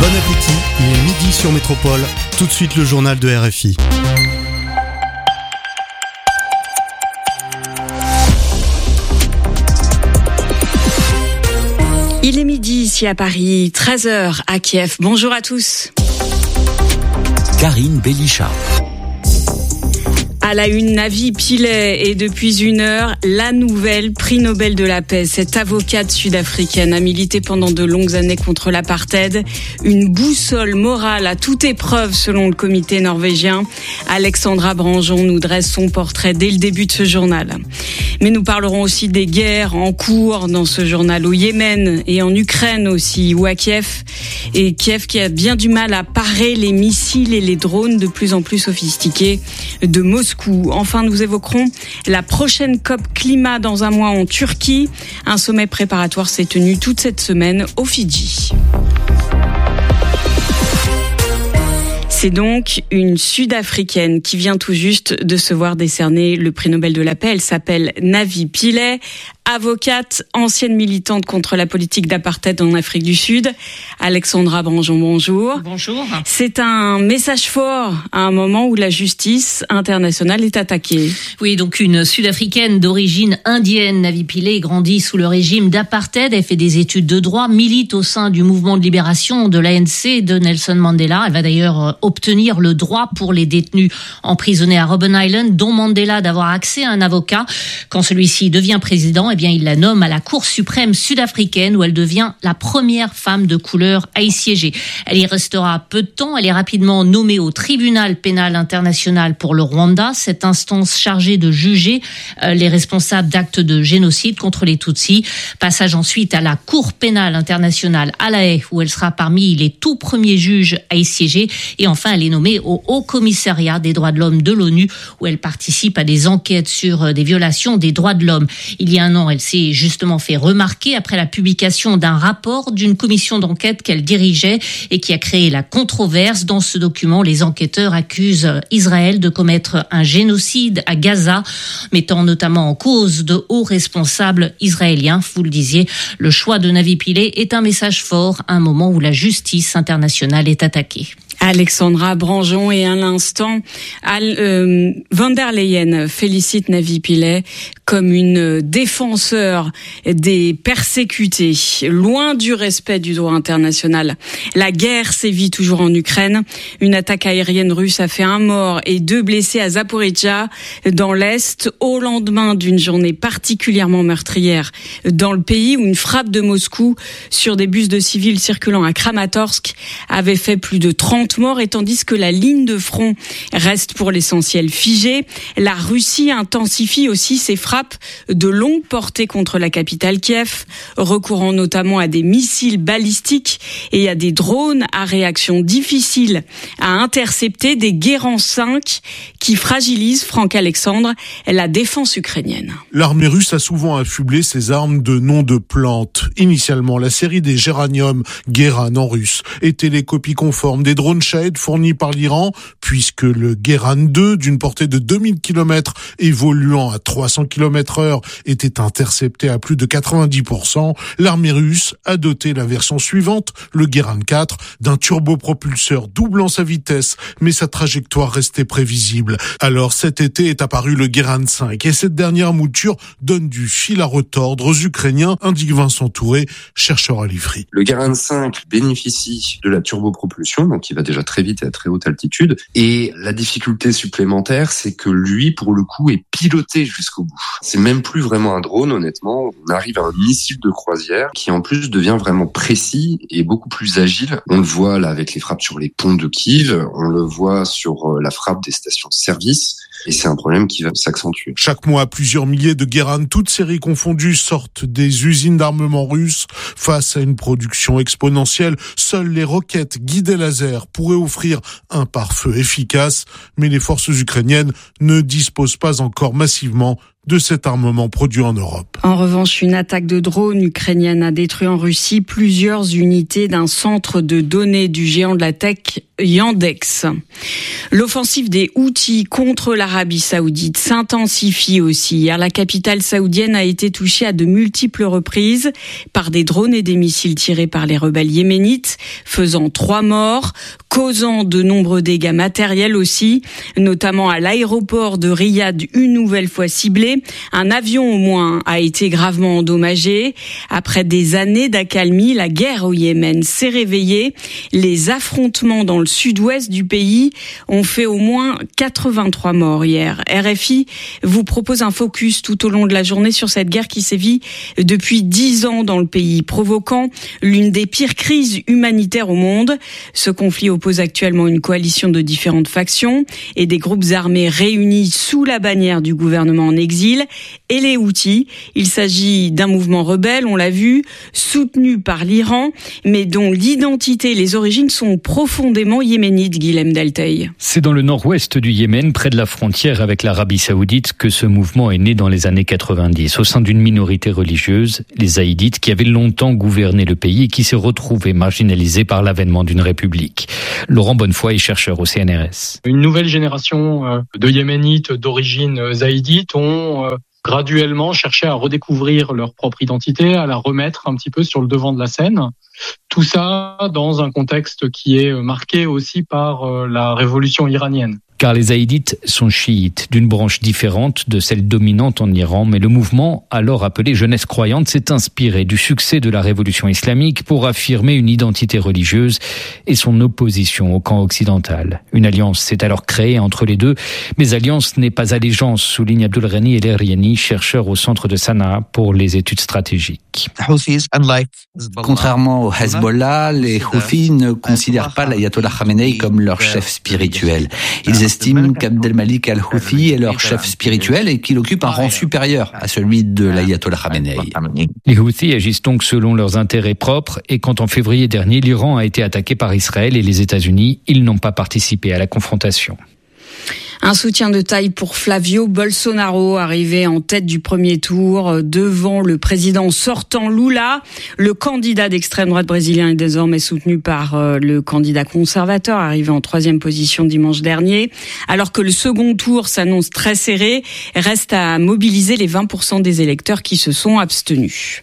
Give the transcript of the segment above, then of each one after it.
Bon appétit, il est midi sur Métropole. Tout de suite le journal de RFI. Il est midi ici à Paris, 13h à Kiev. Bonjour à tous. Karine Bélichard. À la une, Navi Pillay, et depuis 1 heure, la nouvelle prix Nobel de la paix. Cette avocate sud-africaine a milité pendant de longues années contre l'apartheid. Une boussole morale à toute épreuve selon le comité norvégien. Alexandra Branjon nous dresse son portrait dès le début de ce journal. Mais nous parlerons aussi des guerres en cours dans ce journal, au Yémen et en Ukraine aussi, ou à Kiev. Et Kiev qui a bien du mal à parer les missiles et les drones de plus en plus sophistiqués de Moscou. Enfin, nous évoquerons la prochaine COP climat dans un mois en Turquie. Un sommet préparatoire s'est tenu toute cette semaine aux Fidji. C'est donc une Sud-Africaine qui vient tout juste de se voir décerner le prix Nobel de la paix. Elle s'appelle Navi Pillay, avocate, ancienne militante contre la politique d'apartheid en Afrique du Sud. Alexandra Branjon, bonjour. Bonjour. C'est un message fort à un moment où la justice internationale est attaquée. Oui, donc une Sud-Africaine d'origine indienne, Navi Pillay, grandit sous le régime d'apartheid. Elle fait des études de droit, milite au sein du mouvement de libération de l'ANC de Nelson Mandela. Elle va d'ailleurs obtenir le droit pour les détenus emprisonnés à Robben Island, dont Mandela, d'avoir accès à un avocat. Quand celui-ci devient président, eh bien, il la nomme à la Cour suprême sud-africaine où elle devient la première femme de couleur à y siéger. Elle y restera peu de temps. Elle est rapidement nommée au tribunal pénal international pour le Rwanda, cette instance chargée de juger les responsables d'actes de génocide contre les Tutsis. Passage ensuite à la Cour pénale internationale à La Haye où elle sera parmi les tout premiers juges à y siéger. Et enfin, elle est nommée au Haut Commissariat des droits de l'homme de l'ONU où elle participe à des enquêtes sur des violations des droits de l'homme. Il y a un an, elle s'est justement fait remarquer après la publication d'un rapport d'une commission d'enquête qu'elle dirigeait et qui a créé la controverse. Dans ce document, les enquêteurs accusent Israël de commettre un génocide à Gaza, mettant notamment en cause de hauts responsables israéliens. Vous le disiez, le choix de Navi Pillay est un message fort à un moment où la justice internationale est attaquée. Alexandra Branjon, et à l'instant, Van der Leyen félicite Navi Pillay comme une défenseur des persécutés, loin du respect du droit international. La guerre sévit toujours en Ukraine. Une attaque aérienne russe a fait 1 mort et 2 blessés à Zaporijjia, dans l'Est, au lendemain d'une journée particulièrement meurtrière dans le pays, où une frappe de Moscou sur des bus de civils circulant à Kramatorsk avait fait plus de 30 morts, et tandis que la ligne de front reste pour l'essentiel figée, la Russie intensifie aussi ses frappes de longue portée contre la capitale Kiev, recourant notamment à des missiles balistiques et à des drones à réaction difficile à intercepter, des Guérans 5 qui fragilisent, Franck Alexandre, la défense ukrainienne. L'armée russe a souvent affublé ses armes de noms de plantes. Initialement, la série des géraniums, Guéran en russe, était les copies conformes des drones Shahed fournis par l'Iran, puisque le Guéran 2, d'une portée de 2000 km, évoluant à 300 km/h, était intercepté à plus de 90%. L'armée russe a doté la version suivante, le Guéran 4, d'un turbopropulseur doublant sa vitesse, mais sa trajectoire restait prévisible. Alors cet été est apparu le Guéran 5, et cette dernière mouture donne du fil à retordre aux Ukrainiens, indique Vincent Touré, chercheur à l'IFRI. Le Guéran 5 bénéficie de la turbopropulsion, donc il va déjà très vite et à très haute altitude. Et la difficulté supplémentaire, c'est que lui, pour le coup, est piloté jusqu'au bout. C'est même plus vraiment un drone, honnêtement. On arrive à un missile de croisière qui, en plus, devient vraiment précis et beaucoup plus agile. On le voit là avec les frappes sur les ponts de Kiev. On le voit sur la frappe des stations-service. Et c'est un problème qui va s'accentuer. Chaque mois, plusieurs milliers de Guéran, toutes séries confondues, sortent des usines d'armement russes. Face à une production exponentielle, seules les roquettes guidées laser pourraient offrir un pare-feu efficace. Mais les forces ukrainiennes ne disposent pas encore massivement de cet armement produit en Europe. En revanche, une attaque de drone ukrainienne a détruit en Russie plusieurs unités d'un centre de données du géant de la tech Yandex. L'offensive des Houthis contre l'Arabie l'Arabie Saoudite s'intensifie aussi. Hier, la capitale saoudienne a été touchée à de multiples reprises par des drones et des missiles tirés par les rebelles yéménites, faisant 3 morts, causant de nombreux dégâts matériels aussi, notamment à l'aéroport de Riyad, une nouvelle fois ciblé. Un avion au moins a été gravement endommagé. Après des années d'accalmie, la guerre au Yémen s'est réveillée. Les affrontements dans le sud-ouest du pays ont fait au moins 83 morts hier. RFI vous propose un focus tout au long de la journée sur cette guerre qui sévit depuis 10 ans dans le pays, provoquant l'une des pires crises humanitaires au monde. Ce conflit oppose actuellement une coalition de différentes factions et des groupes armés réunis sous la bannière du gouvernement en exil et les Houthis. Il s'agit d'un mouvement rebelle, on l'a vu, soutenu par l'Iran, mais dont l'identité et les origines sont profondément yéménites, Guilhem Delteil. C'est dans le nord-ouest du Yémen, près de la frontière avec l'Arabie Saoudite, que ce mouvement est né dans les années 90, au sein d'une minorité religieuse, les Zaïdites, qui avaient longtemps gouverné le pays et qui s'est retrouvé marginalisé par l'avènement d'une république. Laurent Bonnefoy est chercheur au CNRS. Une nouvelle génération de Yéménites d'origine zaïdite ont graduellement cherché à redécouvrir leur propre identité, à la remettre un petit peu sur le devant de la scène. Tout ça dans un contexte qui est marqué aussi par la révolution iranienne. Car les Zaïdites sont chiites, d'une branche différente de celle dominante en Iran, mais le mouvement, alors appelé Jeunesse croyante, s'est inspiré du succès de la révolution islamique pour affirmer une identité religieuse et son opposition au camp occidental. Une alliance s'est alors créée entre les deux, mais alliance n'est pas allégeance, souligne Abdulghani El-Eriani, chercheur au centre de Sanaa pour les études stratégiques. Contrairement au Hezbollah, les Houthis ne considèrent pas l'ayatollah Khamenei comme leur chef spirituel. Ils estiment qu'Abdelmalik al-Houthi est leur chef spirituel et qu'il occupe un rang supérieur à celui de l'ayatollah Khamenei. Les Houthis agissent donc selon leurs intérêts propres et quand en février dernier, l'Iran a été attaqué par Israël et les États-Unis, ils n'ont pas participé à la confrontation. Un soutien de taille pour Flavio Bolsonaro, arrivé en tête du premier tour devant le président sortant Lula. Le candidat d'extrême droite brésilien est désormais soutenu par le candidat conservateur, arrivé en 3e position dimanche dernier. Alors que le second tour s'annonce très serré, reste à mobiliser les 20% des électeurs qui se sont abstenus.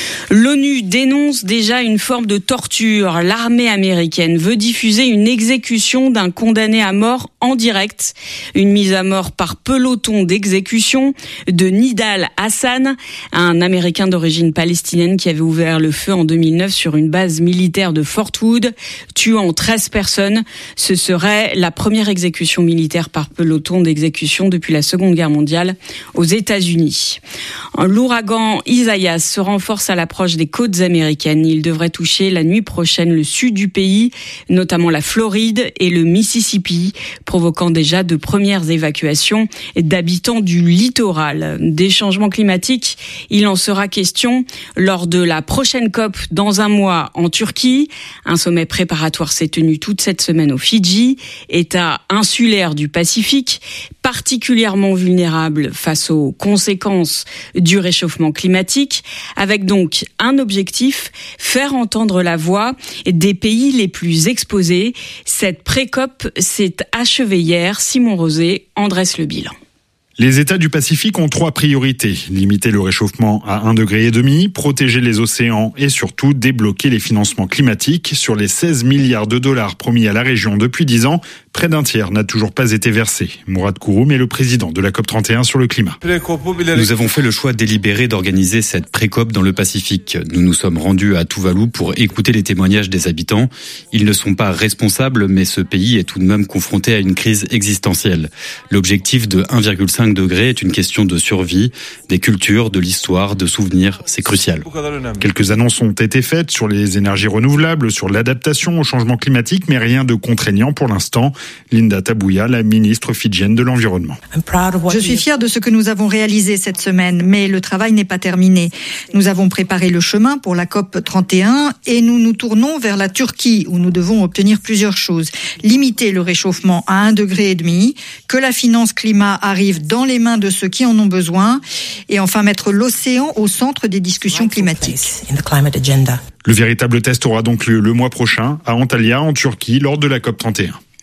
L'ONU dénonce déjà une forme de torture. L'armée américaine veut diffuser une exécution d'un condamné à mort en direct. Une mise à mort par peloton d'exécution de Nidal Hassan, un Américain d'origine palestinienne qui avait ouvert le feu en 2009 sur une base militaire de Fort Hood, tuant 13 personnes. Ce serait la première exécution militaire par peloton d'exécution depuis la Seconde Guerre mondiale aux États-Unis. L'ouragan Isaias se renforce à l'approche des côtes américaines. Il devrait toucher la nuit prochaine le sud du pays, notamment la Floride et le Mississippi, provoquant déjà de premières évacuations d'habitants du littoral. Des changements climatiques, il en sera question lors de la prochaine COP dans un mois en Turquie. Un sommet préparatoire s'est tenu toute cette semaine aux Fidji, État insulaire du Pacifique, particulièrement vulnérable face aux conséquences du réchauffement climatique, avec donc un objectif, faire entendre la voix des pays les plus exposés. Cette pré-COP s'est achevée hier. Simon Rosé en dresse le bilan. Les États du Pacifique ont 3 priorités. Limiter le réchauffement à 1,5 degré, protéger les océans et surtout débloquer les financements climatiques. Sur les 16 milliards de dollars promis à la région depuis 10 ans, près d'un tiers n'a toujours pas été versé. Mourad Kouroum est le président de la COP31 sur le climat. Nous avons fait le choix délibéré d'organiser cette pré-COP dans le Pacifique. Nous nous sommes rendus à Tuvalu pour écouter les témoignages des habitants. Ils ne sont pas responsables, mais ce pays est tout de même confronté à une crise existentielle. L'objectif de 1,5 degré est une question de survie, des cultures, de l'histoire, de souvenirs. C'est crucial. Quelques annonces ont été faites sur les énergies renouvelables, sur l'adaptation au changement climatique, mais rien de contraignant pour l'instant. Linda Tabouya, la ministre fidjienne de l'Environnement. Je suis fière de ce que nous avons réalisé cette semaine, mais le travail n'est pas terminé. Nous avons préparé le chemin pour la COP 31 et nous nous tournons vers la Turquie où nous devons obtenir plusieurs choses. Limiter le réchauffement à 1,5 degré, que la finance climat arrive dans les mains de ceux qui en ont besoin et enfin mettre l'océan au centre des discussions climatiques. Le véritable test aura donc lieu le mois prochain à Antalya en Turquie lors de la COP 31.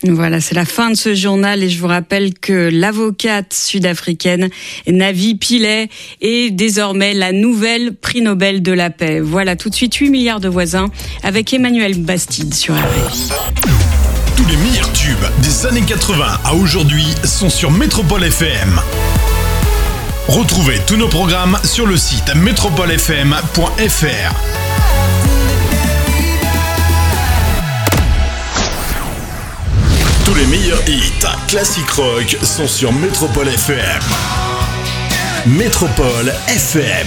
Voilà, c'est la fin de ce journal et je vous rappelle que l'avocate sud-africaine Navi Pillay est désormais la nouvelle prix Nobel de la paix. Voilà, tout de suite 8 milliards de voisins avec Emmanuel Bastide sur RFI. Tous les meilleurs tubes des années 80 à aujourd'hui sont sur Métropole FM. Retrouvez tous nos programmes sur le site metropolefm.fr. Tous les meilleurs hits classiques rock sont sur Métropole FM. Métropole FM.